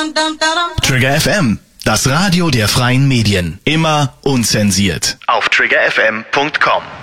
Trigger FM, das Radio der freien Medien. Immer unzensiert. Auf triggerfm.com.